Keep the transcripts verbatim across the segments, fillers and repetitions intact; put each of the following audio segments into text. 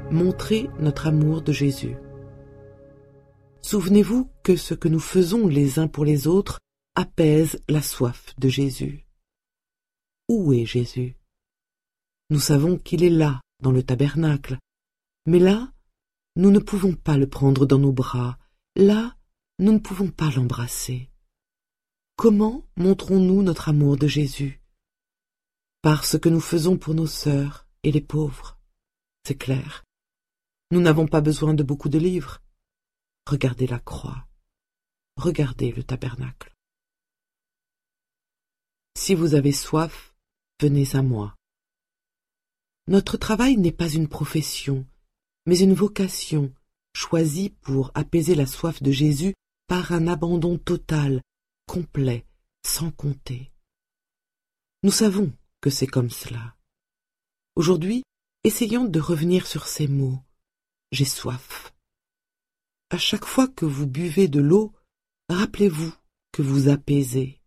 montrer notre amour de Jésus. Souvenez-vous que ce que nous faisons les uns pour les autres apaise la soif de Jésus. Où est Jésus? Nous savons qu'il est là, dans le tabernacle, mais là, nous ne pouvons pas le prendre dans nos bras, là, nous ne pouvons pas l'embrasser. Comment montrons-nous notre amour de Jésus? Par ce que nous faisons pour nos sœurs et les pauvres. C'est clair. Nous n'avons pas besoin de beaucoup de livres. Regardez la croix. Regardez le tabernacle. Si vous avez soif, venez à moi. Notre travail n'est pas une profession, mais une vocation choisie pour apaiser la soif de Jésus par un abandon total, complet, sans compter. Nous savons que c'est comme cela. Aujourd'hui, essayons de revenir sur ces mots. J'ai soif. À chaque fois que vous buvez de l'eau, rappelez-vous que vous apaisez.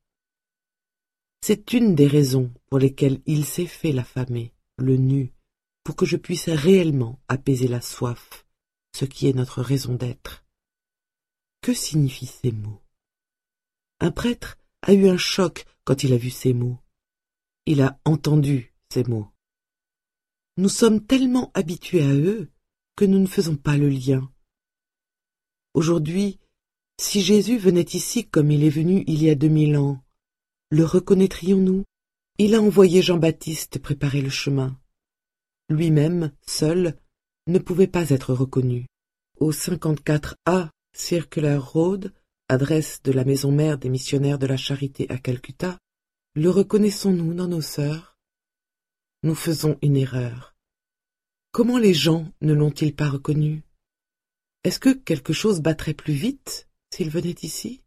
C'est une des raisons pour lesquelles il s'est fait l'affamé, le nu, pour que je puisse réellement apaiser la soif, ce qui est notre raison d'être. Que signifient ces mots? Un prêtre a eu un choc quand il a vu ces mots. Il a entendu ces mots. Nous sommes tellement habitués à eux que nous ne faisons pas le lien. Aujourd'hui, si Jésus venait ici comme il est venu il y a deux mille ans, le reconnaîtrions-nous? Il a envoyé Jean-Baptiste préparer le chemin. Lui-même, seul, ne pouvait pas être reconnu. Au cinquante-quatre A Circular Road, adresse de la maison mère des missionnaires de la Charité à Calcutta, le reconnaissons-nous dans nos sœurs? Nous faisons une erreur. Comment les gens ne l'ont-ils pas reconnu? Est-ce que quelque chose battrait plus vite s'il venait ici?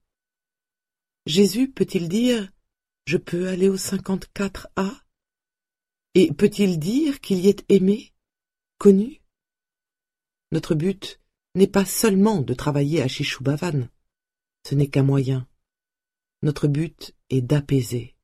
Jésus peut-il dire « Je peux aller au cinquante-quatre A » et peut-il dire qu'il y est aimé, connu? Notre but n'est pas seulement de travailler à Shishubhavan, ce n'est qu'un moyen. Notre but est d'apaiser.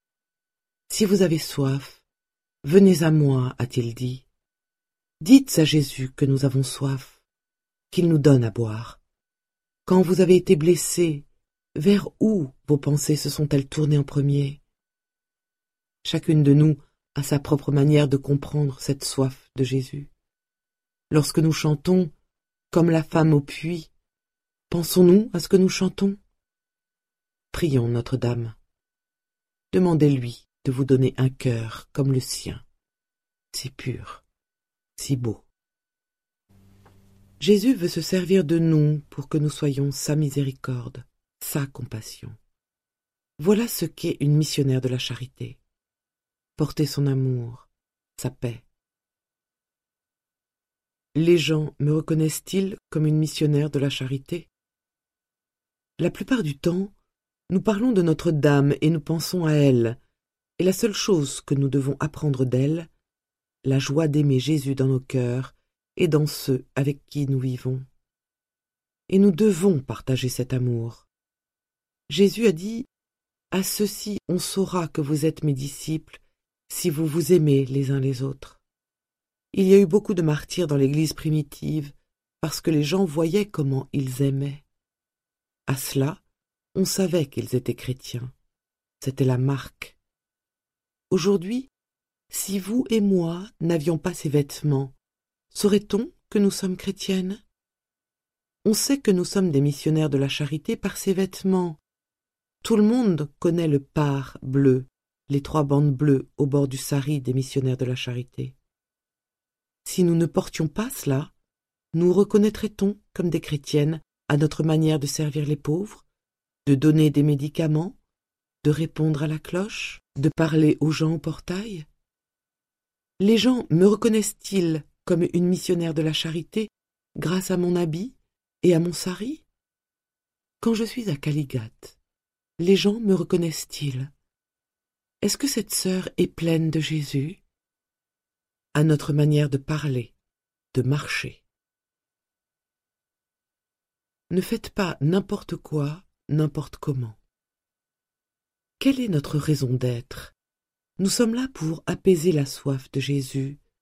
Si vous avez soif, venez à moi, a-t-il dit. Dites à Jésus que nous avons soif, qu'il nous donne à boire. Quand vous avez été blessé, vers où vos pensées se sont-elles tournées en premier? Chacune de nous a sa propre manière de comprendre cette soif de Jésus. Lorsque nous chantons, comme la femme au puits, pensons-nous à ce que nous chantons? Prions Notre-Dame. Demandez-lui de vous donner un cœur comme le sien, si pur, si beau. Jésus veut se servir de nous pour que nous soyons sa miséricorde, sa compassion. Voilà ce qu'est une missionnaire de la charité. Porter son amour, sa paix. Les gens me reconnaissent-ils comme une missionnaire de la charité? La plupart du temps, nous parlons de Notre-Dame et nous pensons à elle, et la seule chose que nous devons apprendre d'elle, la joie d'aimer Jésus dans nos cœurs et dans ceux avec qui nous vivons. Et nous devons partager cet amour. Jésus a dit « À ceux-ci on saura que vous êtes mes disciples, si vous vous aimez les uns les autres. » Il y a eu beaucoup de martyrs dans l'Église primitive parce que les gens voyaient comment ils aimaient. À cela, on savait qu'ils étaient chrétiens. C'était la marque. Aujourd'hui, si vous et moi n'avions pas ces vêtements, saurait-on que nous sommes chrétiennes? On sait que nous sommes des missionnaires de la charité par ces vêtements. Tout le monde connaît le par bleu, les trois bandes bleues au bord du sari des missionnaires de la charité. Si nous ne portions pas cela, nous reconnaîtrait-on comme des chrétiennes à notre manière de servir les pauvres, de donner des médicaments, de répondre à la cloche, de parler aux gens au portail? Les gens me reconnaissent-ils comme une missionnaire de la charité grâce à mon habit et à mon sari? Quand je suis à Kaligat, les gens me reconnaissent-ils? Est-ce que cette sœur est pleine de Jésus? À notre manière de parler, de marcher. Ne faites pas n'importe quoi, n'importe comment. Quelle est notre raison d'être? Nous sommes là pour apaiser la soif de Jésus,